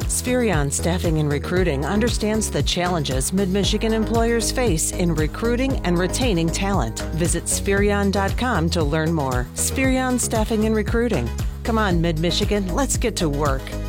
Spherion Staffing and Recruiting understands the challenges Mid-Michigan employers face in recruiting and retaining talent. Visit Spherion.com to learn more. Spherion Staffing and Recruiting. Come on, Mid-Michigan, let's get to work.